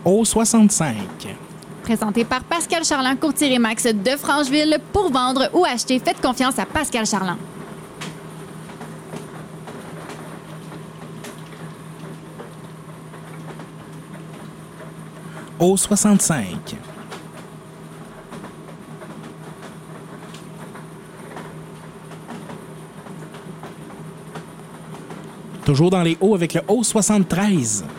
Au 65. Présenté par Pascal Charland, courtier Remax de Francheville. Pour vendre ou acheter, faites confiance à Pascal Charland. Au 65. Toujours dans les hauts avec le haut 73.